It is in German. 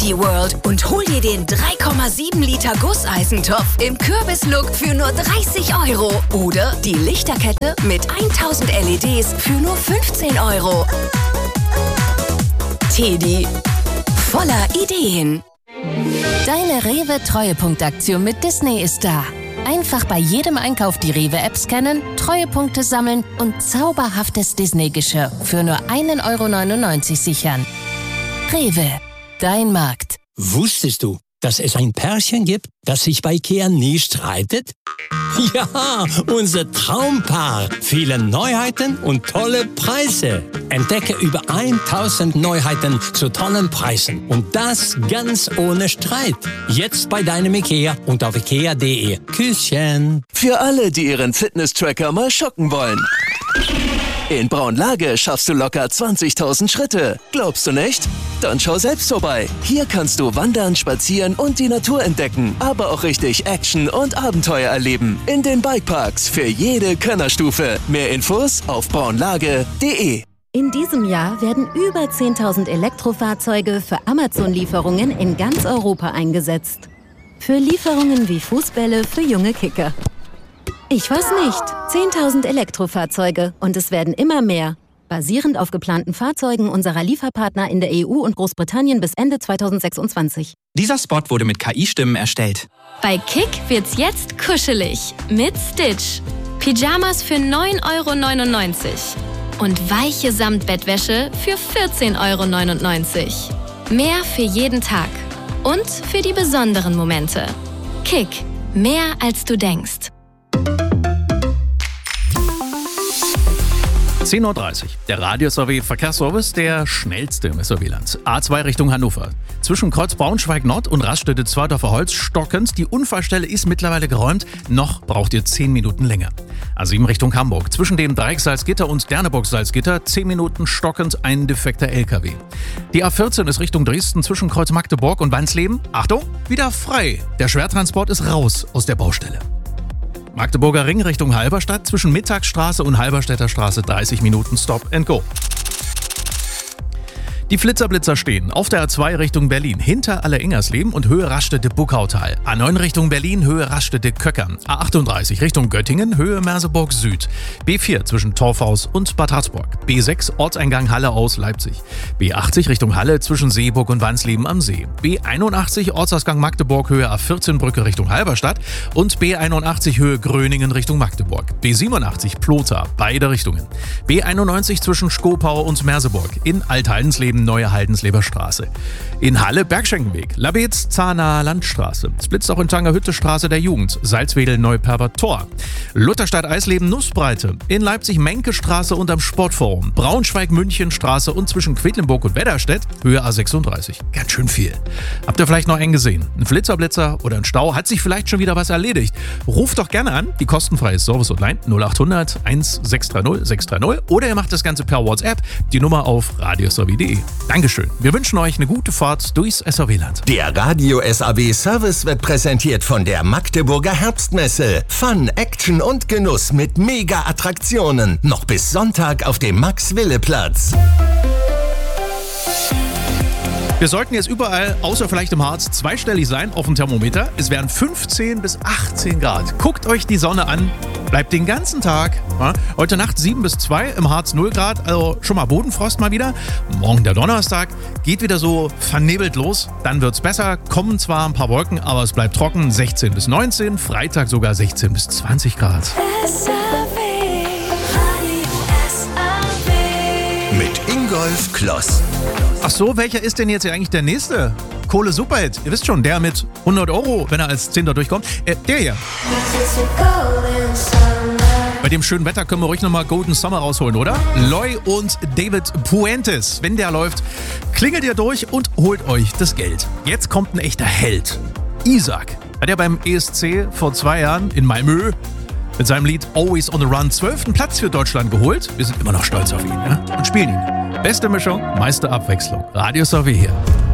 Veggie World und hol dir den 3,7 Liter Gusseisentopf im Kürbislook für nur 30 €. Oder die Lichterkette mit 1000 LEDs für nur 15 €. Teddy. Voller Ideen. Deine Rewe-Treuepunktaktion mit Disney ist da. Einfach bei jedem Einkauf die Rewe-App scannen, Treuepunkte sammeln und zauberhaftes Disney-Geschirr für nur 1,99 € sichern. Rewe, dein Markt. Wusstest du, dass es ein Pärchen gibt, das sich bei IKEA nie streitet? Ja, unser Traumpaar. Viele Neuheiten und tolle Preise. Entdecke über 1000 Neuheiten zu tollen Preisen. Und das ganz ohne Streit. Jetzt bei deinem IKEA und auf ikea.de. Küsschen. Für alle, die ihren Fitness-Tracker mal schocken wollen. In Braunlage schaffst du locker 20.000 Schritte. Glaubst du nicht? Dann schau selbst vorbei. Hier kannst du wandern, spazieren und die Natur entdecken, aber auch richtig Action und Abenteuer erleben. In den Bikeparks für jede Könnerstufe. Mehr Infos auf braunlage.de. In diesem Jahr werden über 10.000 Elektrofahrzeuge für Amazon-Lieferungen in ganz Europa eingesetzt. Für Lieferungen wie Fußbälle für junge Kicker. Ich weiß nicht. 10.000 Elektrofahrzeuge und es werden immer mehr. Basierend auf geplanten Fahrzeugen unserer Lieferpartner in der EU und Großbritannien bis Ende 2026. Dieser Spot wurde mit KI-Stimmen erstellt. Bei Kick wird's jetzt kuschelig mit Stitch. Pyjamas für 9,99 € und weiche Samtbettwäsche für 14,99 €. Mehr für jeden Tag und für die besonderen Momente. Kick, mehr als du denkst. 10:30 Uhr. Der Radio-SRW-Verkehrsservice, der schnellste im SRW-Land. A2 Richtung Hannover. Zwischen Kreuz Braunschweig-Nord und Raststätte Zweidorfer Holz stockend. Die Unfallstelle ist mittlerweile geräumt. Noch braucht ihr 10 Minuten länger. A7 Richtung Hamburg. Zwischen dem Dreieck Salzgitter und Derneburg-Salzgitter 10 Minuten stockend ein defekter LKW. Die A14 ist Richtung Dresden zwischen Kreuz Magdeburg und Wansleben. Achtung, wieder frei. Der Schwertransport ist raus aus der Baustelle. Magdeburger Ring Richtung Halberstadt, zwischen Mittagsstraße und Halberstädter Straße 30 Minuten Stop and Go. Die Flitzer-Blitzer stehen auf der A2 Richtung Berlin, hinter Alleringersleben und Höhe Raststätte Buckautal. A9 Richtung Berlin, Höhe Raststätte Köckern. A38 Richtung Göttingen, Höhe Merseburg Süd. B4 zwischen Torfhaus und Bad Harzburg. B6 Ortseingang Halle aus Leipzig. B80 Richtung Halle zwischen Seeburg und Wansleben am See. B81 Ortsausgang Magdeburg, Höhe A14 Brücke Richtung Halberstadt. Und B81 Höhe Gröningen Richtung Magdeburg. B87 Plota, beide Richtungen. B91 zwischen Skopau und Merseburg. In Althaldенsleben Neue Haldensleber Straße. In Halle Bergschenkenweg, Labetz, Zahnaer Landstraße. Es blitzt auch in Tangerhütte Straße der Jugend, Salzwedel Neuperber Tor. Lutherstadt Eisleben Nussbreite. In Leipzig Menke Straße und am Sportforum. Braunschweig München Straße und zwischen Quedlinburg und Wedderstedt, Höhe A36. Ganz schön viel. Habt ihr vielleicht noch einen gesehen? Ein Flitzer-Blitzer oder ein Stau? Hat sich vielleicht schon wieder was erledigt? Ruft doch gerne an, die kostenfreie Service-Hotline 0800 1630 630 oder ihr macht das Ganze per WhatsApp, die Nummer auf radiosrw.de. Dankeschön. Wir wünschen euch eine gute Fahrt durchs SRW-Land. Der Radio SRW Service wird präsentiert von der Magdeburger Herbstmesse. Fun, Action und Genuss mit Mega-Attraktionen. Noch bis Sonntag auf dem Max-Wille-Platz. Wir sollten jetzt überall, außer vielleicht im Harz, zweistellig sein auf dem Thermometer. Es werden 15 bis 18 Grad. Guckt euch die Sonne an. Bleibt den ganzen Tag. Ja, heute Nacht 7 bis 2, im Harz 0 Grad, also schon mal Bodenfrost mal wieder. Morgen der Donnerstag geht wieder so vernebelt los. Dann wird's besser, kommen zwar ein paar Wolken, aber es bleibt trocken. 16 bis 19, Freitag sogar 16 bis 20 Grad. Mit Ingolf Kloss. Ach so, welcher ist denn jetzt eigentlich der nächste Kohle-Superhit? Ihr wisst schon, der mit 100 €, wenn er als 10. durchkommt. Der hier. Bei dem schönen Wetter können wir ruhig nochmal Golden Summer rausholen, oder? Loy und David Puentes. Wenn der läuft, klingelt ihr durch und holt euch das Geld. Jetzt kommt ein echter Held. Isaac hat er beim ESC vor 2 Jahren in Malmö mit seinem Lied Always on the Run 12. Platz für Deutschland geholt. Wir sind immer noch stolz auf ihn, ja? Und spielen ihn. Beste Mischung, meiste Abwechslung. Radio SRW hier.